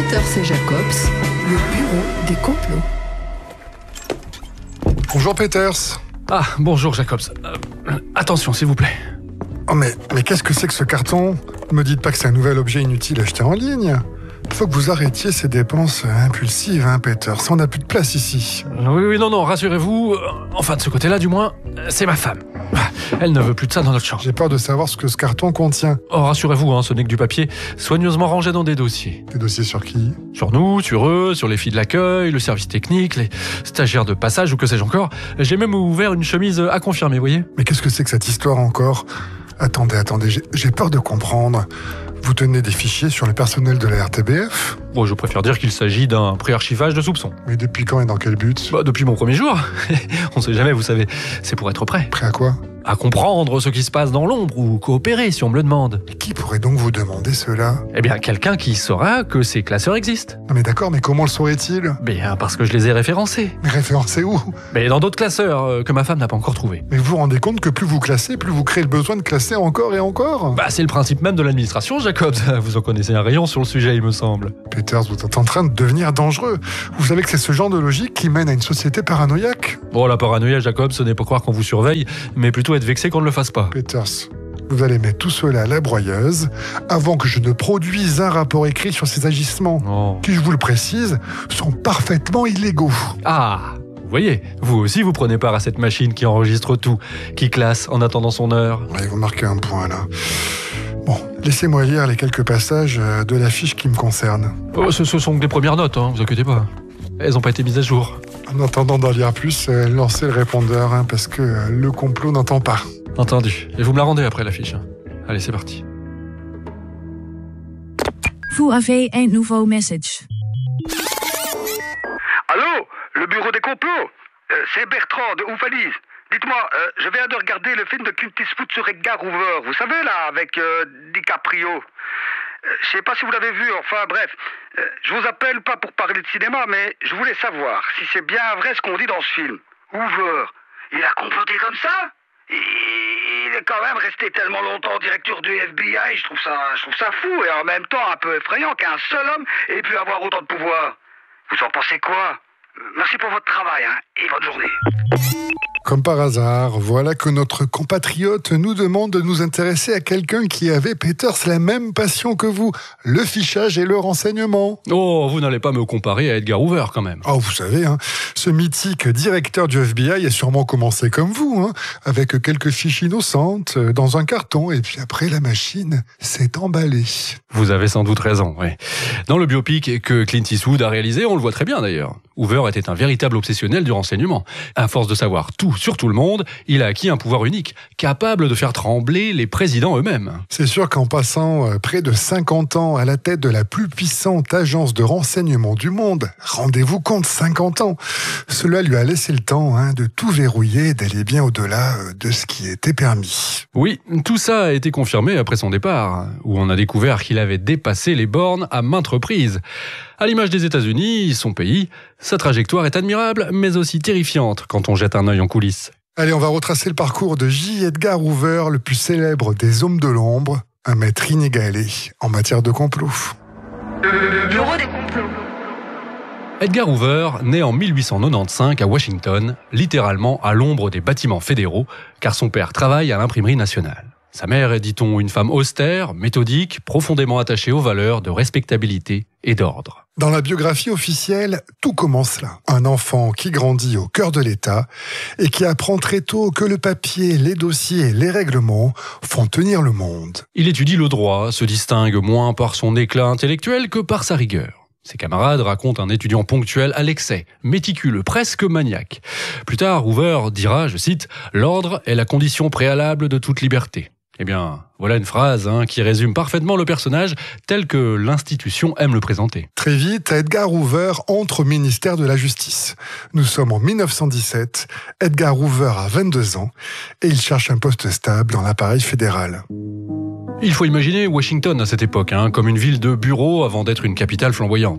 Peters et Jacobs, le bureau des complots. Bonjour Peters. Ah, bonjour Jacobs. Attention, s'il vous plaît. Oh mais qu'est-ce que c'est que ce carton ? Ne me dites pas que c'est un nouvel objet inutile acheté en ligne. Il faut que vous arrêtiez ces dépenses impulsives, Peters. On n'a plus de place ici. Oui, non, rassurez-vous. Enfin, de ce côté-là, du moins, c'est ma femme. Elle ne veut plus de ça dans notre chambre. J'ai peur de savoir ce que ce carton contient. Oh, rassurez-vous, ce n'est que du papier soigneusement rangé dans des dossiers. Des dossiers sur qui ? Sur nous, sur eux, sur les filles de l'accueil, le service technique, les stagiaires de passage ou que sais-je encore. J'ai même ouvert une chemise à confirmer, vous voyez ? Mais qu'est-ce que c'est que cette histoire encore ? Attendez, j'ai peur de comprendre. Vous tenez des fichiers sur le personnel de la RTBF ? Bon, je préfère dire qu'il s'agit d'un préarchivage de soupçons. Mais depuis quand et dans quel but ? Depuis mon premier jour. On sait jamais, vous savez. C'est pour être prêt. Prêt à quoi ? À comprendre ce qui se passe dans l'ombre ou coopérer si on me le demande. Mais qui pourrait donc vous demander cela ? Eh bien, quelqu'un qui saura que ces classeurs existent. Non mais d'accord, mais comment le saurait-il ? Bien, parce que je les ai référencés. Mais référencés où ? Mais dans d'autres classeurs que ma femme n'a pas encore trouvés. Mais vous vous rendez compte que plus vous classez, plus vous créez le besoin de classer encore et encore ? C'est le principe même de l'administration, Jacobs. Vous en connaissez un rayon sur le sujet, il me semble. Peters, vous êtes en train de devenir dangereux. Vous savez que c'est ce genre de logique qui mène à une société paranoïaque ? Bon, la paranoïa, Jacobs, ce n'est pas croire qu'on vous surveille, mais plutôt être vexé qu'on ne le fasse pas. Peters, vous allez mettre tout cela à la broyeuse avant que je ne produise un rapport écrit sur ces agissements, qui, je vous le précise, sont parfaitement illégaux. Ah, vous voyez, vous aussi vous prenez part à cette machine qui enregistre tout, qui classe en attendant son heure. Allez, vous marquez un point là. Bon, laissez-moi lire les quelques passages de la fiche qui me concerne. Ce sont que des premières notes, vous inquiétez pas. Elles n'ont pas été mises à jour. En attendant d'en lire plus, lancez le répondeur, parce que le complot n'entend pas. Entendu. Et vous me la rendez après la fiche. Allez, c'est parti. Vous avez un nouveau message. Allô, le bureau des complots. C'est Bertrand de Oufalise. Dites-moi, je viens de regarder le film de Clint Eastwood sur Edgar Hoover. Vous savez, là, avec DiCaprio. Je sais pas si vous l'avez vu, enfin bref. Je vous appelle pas pour parler de cinéma, mais je voulais savoir si c'est bien vrai ce qu'on dit dans ce film. Hoover, il a comploté comme ça ? Il est quand même resté tellement longtemps directeur du FBI, je trouve ça fou et en même temps un peu effrayant qu'un seul homme ait pu avoir autant de pouvoir. Vous en pensez quoi ? Merci pour votre travail et bonne journée. Comme par hasard, voilà que notre compatriote nous demande de nous intéresser à quelqu'un qui avait, Peters, la même passion que vous, le fichage et le renseignement. Oh, vous n'allez pas me comparer à Edgar Hoover quand même. Oh, vous savez, ce mythique directeur du FBI a sûrement commencé comme vous, avec quelques fiches innocentes dans un carton, et puis après la machine s'est emballée. Vous avez sans doute raison, oui. Dans le biopic que Clint Eastwood a réalisé, on le voit très bien d'ailleurs. Hoover était un véritable obsessionnel du renseignement. À force de savoir tout sur tout le monde, il a acquis un pouvoir unique, capable de faire trembler les présidents eux-mêmes. C'est sûr qu'en passant près de 50 ans à la tête de la plus puissante agence de renseignement du monde, rendez-vous compte, 50 ans, cela lui a laissé le temps de tout verrouiller et d'aller bien au-delà de ce qui était permis. Oui, tout ça a été confirmé après son départ, où on a découvert qu'il avait dépassé les bornes à maintes reprises. À l'image des États-Unis, son pays, sa trajectoire est admirable, mais aussi terrifiante quand on jette un œil en coulisses. Allez, on va retracer le parcours de J. Edgar Hoover, le plus célèbre des hommes de l'ombre, un maître inégalé en matière de complot. Le bureau des complots. Edgar Hoover naît en 1895 à Washington, littéralement à l'ombre des bâtiments fédéraux, car son père travaille à l'imprimerie nationale. Sa mère est, dit-on, une femme austère, méthodique, profondément attachée aux valeurs de respectabilité et d'ordre. Dans la biographie officielle, tout commence là. Un enfant qui grandit au cœur de l'État et qui apprend très tôt que le papier, les dossiers, les règlements font tenir le monde. Il étudie le droit, se distingue moins par son éclat intellectuel que par sa rigueur. Ses camarades racontent un étudiant ponctuel à l'excès, méticuleux, presque maniaque. Plus tard, Hoover dira, je cite, « L'ordre est la condition préalable de toute liberté ». Eh bien, voilà une phrase qui résume parfaitement le personnage tel que l'institution aime le présenter. Très vite, Edgar Hoover entre au ministère de la Justice. Nous sommes en 1917, Edgar Hoover a 22 ans et il cherche un poste stable dans l'appareil fédéral. Il faut imaginer Washington à cette époque, comme une ville de bureaux avant d'être une capitale flamboyante.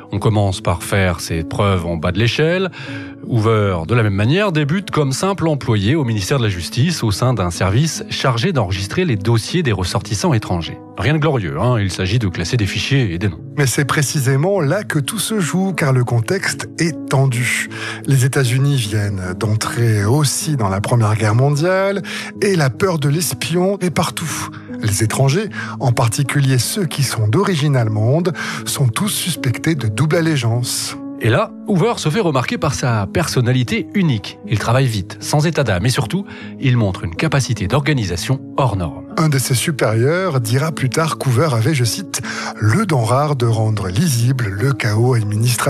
On commence par faire ses preuves en bas de l'échelle. Hoover, de la même manière, débute comme simple employé au ministère de la Justice au sein d'un service chargé d'enregistrer les dossiers des ressortissants étrangers. Rien de glorieux, il s'agit de classer des fichiers et des noms. Mais c'est précisément là que tout se joue, car le contexte est tendu. Les États-Unis viennent d'entrer aussi dans la Première Guerre mondiale, et la peur de l'espion est partout. Les étrangers, en particulier ceux qui sont d'origine allemande, sont tous suspectés de double allégeance. Et là, Hoover se fait remarquer par sa personnalité unique. Il travaille vite, sans état d'âme, et surtout, il montre une capacité d'organisation hors norme. Un de ses supérieurs dira plus tard qu'Hoover avait, je cite, « le don rare de rendre lisible le chaos administratif ».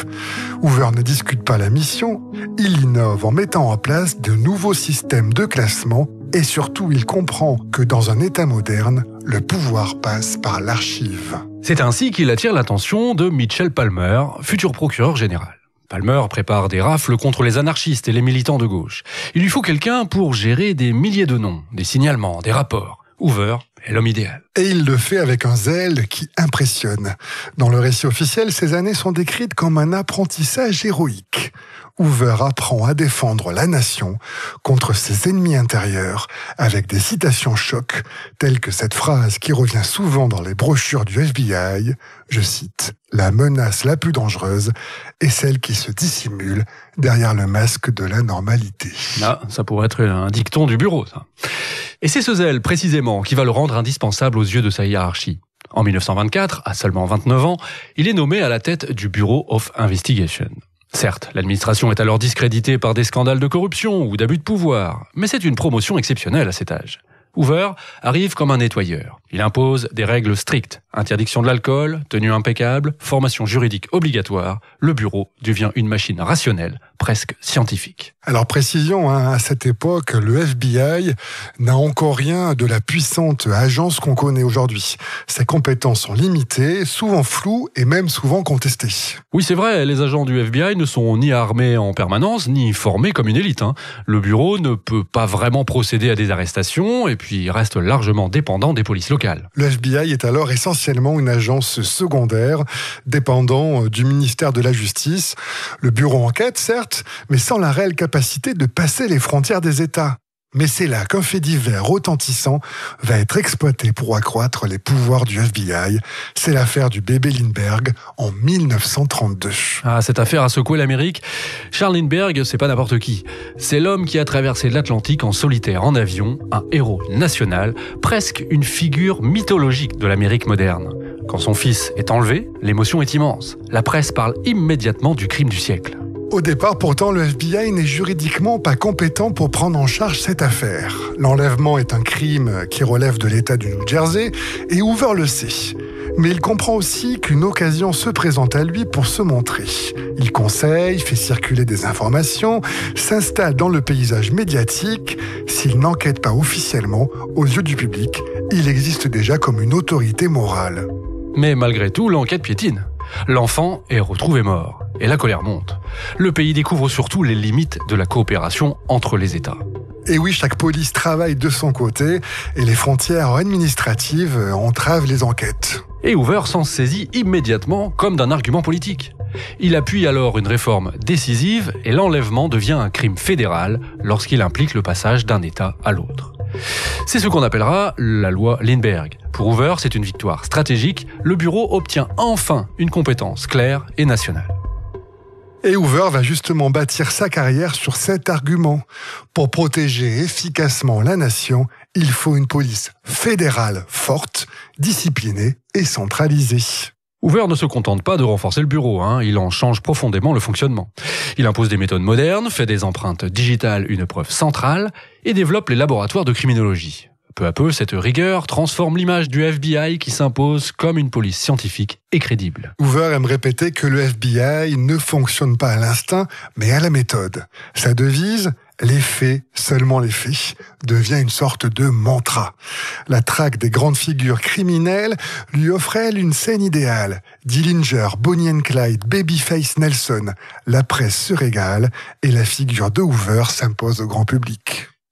Hoover ne discute pas la mission, il innove en mettant en place de nouveaux systèmes de classement et surtout il comprend que dans un État moderne, le pouvoir passe par l'archive. C'est ainsi qu'il attire l'attention de Mitchell Palmer, futur procureur général. Palmer prépare des rafles contre les anarchistes et les militants de gauche. Il lui faut quelqu'un pour gérer des milliers de noms, des signalements, des rapports. Hoover est l'homme idéal. Et il le fait avec un zèle qui impressionne. Dans le récit officiel, ces années sont décrites comme un apprentissage héroïque. Hoover apprend à défendre la nation contre ses ennemis intérieurs avec des citations chocs telles que cette phrase qui revient souvent dans les brochures du FBI, je cite, « La menace la plus dangereuse est celle qui se dissimule derrière le masque de la normalité. » Ah, ça pourrait être un dicton du bureau, ça. Et c'est ce zèle, précisément, qui va le rendre indispensable aux yeux de sa hiérarchie. En 1924, à seulement 29 ans, il est nommé à la tête du Bureau of Investigation. Certes, l'administration est alors discréditée par des scandales de corruption ou d'abus de pouvoir, mais c'est une promotion exceptionnelle à cet âge. Hoover arrive comme un nettoyeur. Il impose des règles strictes, interdiction de l'alcool, tenue impeccable, formation juridique obligatoire. Le bureau devient une machine rationnelle, presque scientifique. Alors précision, à cette époque, le FBI n'a encore rien de la puissante agence qu'on connaît aujourd'hui. Ses compétences sont limitées, souvent floues et même souvent contestées. Oui, c'est vrai, les agents du FBI ne sont ni armés en permanence, ni formés comme une élite. Le bureau ne peut pas vraiment procéder à des arrestations et puis reste largement dépendant des polices locales. Le FBI est alors essentiellement une agence secondaire, dépendant du ministère de la Justice. Le bureau enquête, certes, mais sans la réelle capacité de passer les frontières des États. Mais c'est là qu'un fait divers retentissant va être exploité pour accroître les pouvoirs du FBI. C'est l'affaire du bébé Lindbergh en 1932. Ah, cette affaire a secoué l'Amérique. Charles Lindbergh, c'est pas n'importe qui. C'est l'homme qui a traversé l'Atlantique en solitaire en avion, un héros national, presque une figure mythologique de l'Amérique moderne. Quand son fils est enlevé, l'émotion est immense. La presse parle immédiatement du crime du siècle. Au départ, pourtant, le FBI n'est juridiquement pas compétent pour prendre en charge cette affaire. L'enlèvement est un crime qui relève de l'État du New Jersey, et Hoover le sait. Mais il comprend aussi qu'une occasion se présente à lui pour se montrer. Il conseille, fait circuler des informations, s'installe dans le paysage médiatique. S'il n'enquête pas officiellement, aux yeux du public, il existe déjà comme une autorité morale. Mais malgré tout, l'enquête piétine. L'enfant est retrouvé mort, et la colère monte. Le pays découvre surtout les limites de la coopération entre les États. Et oui, chaque police travaille de son côté, et les frontières administratives entravent les enquêtes. Et Hoover s'en saisit immédiatement comme d'un argument politique. Il appuie alors une réforme décisive et l'enlèvement devient un crime fédéral lorsqu'il implique le passage d'un État à l'autre. C'est ce qu'on appellera la loi Lindbergh. Pour Hoover, c'est une victoire stratégique. Le bureau obtient enfin une compétence claire et nationale. Et Hoover va justement bâtir sa carrière sur cet argument. Pour protéger efficacement la nation, il faut une police fédérale forte, disciplinée et centralisée. Hoover ne se contente pas de renforcer le bureau, il en change profondément le fonctionnement. Il impose des méthodes modernes, fait des empreintes digitales une preuve centrale et développe les laboratoires de criminologie. Peu à peu, cette rigueur transforme l'image du FBI qui s'impose comme une police scientifique et crédible. Hoover aime répéter que le FBI ne fonctionne pas à l'instinct, mais à la méthode. Sa devise, les faits, seulement les faits, devient une sorte de mantra. La traque des grandes figures criminelles lui offre elle une scène idéale. Dillinger, Bonnie and Clyde, Babyface Nelson. La presse se régale et la figure de Hoover s'impose au grand public.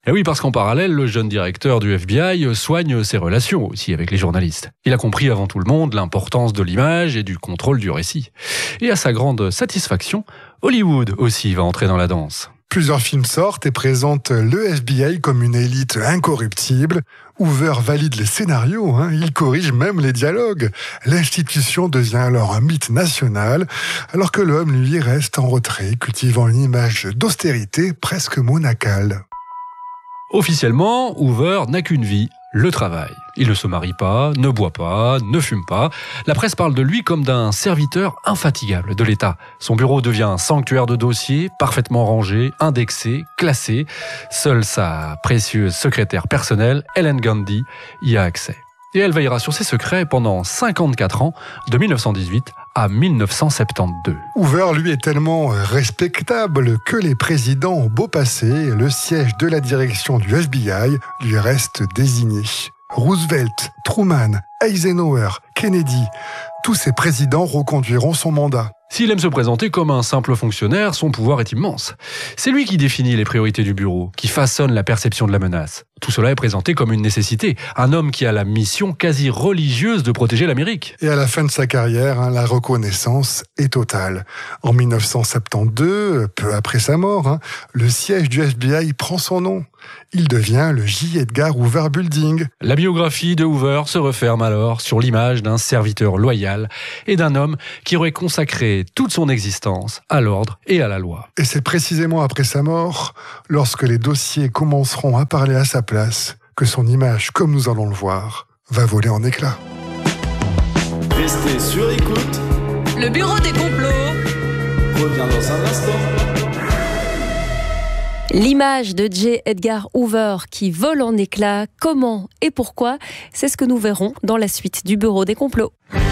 Et oui, parce qu'en parallèle, le jeune directeur du FBI soigne ses relations aussi avec les journalistes. Il a compris avant tout le monde l'importance de l'image et du contrôle du récit. Et à sa grande satisfaction, Hollywood aussi va entrer dans la danse. Plusieurs films sortent et présentent le FBI comme une élite incorruptible. Hoover valide les scénarios, il corrige même les dialogues. L'institution devient alors un mythe national, alors que l'homme, lui, reste en retrait, cultivant une image d'austérité presque monacale. Officiellement, Hoover n'a qu'une vie, le travail. Il ne se marie pas, ne boit pas, ne fume pas. La presse parle de lui comme d'un serviteur infatigable de l'État. Son bureau devient un sanctuaire de dossiers, parfaitement rangé, indexé, classé. Seule sa précieuse secrétaire personnelle, Ellen Gundy, y a accès. Et elle veillera sur ses secrets pendant 54 ans, de 1918 à 1972. Hoover, lui, est tellement respectable que les présidents ont beau passer, le siège de la direction du FBI lui reste désigné. Roosevelt, Truman, Eisenhower, Kennedy, tous ces présidents reconduiront son mandat. S'il aime se présenter comme un simple fonctionnaire, son pouvoir est immense. C'est lui qui définit les priorités du bureau, qui façonne la perception de la menace. Tout cela est présenté comme une nécessité. Un homme qui a la mission quasi religieuse de protéger l'Amérique. Et à la fin de sa carrière, la reconnaissance est totale. En 1972, peu après sa mort, le siège du FBI prend son nom. Il devient le J. Edgar Hoover Building. La biographie de Hoover se referme alors sur l'image d'un serviteur loyal et d'un homme qui aurait consacré toute son existence à l'ordre et à la loi. Et c'est précisément après sa mort, lorsque les dossiers commenceront à parler à sa place, que son image, comme nous allons le voir, va voler en éclats. Restez sur écoute. Le bureau des complots Revient dans un instant. L'image de J. Edgar Hoover qui vole en éclats, comment et pourquoi, c'est ce que nous verrons dans la suite du Bureau des complots.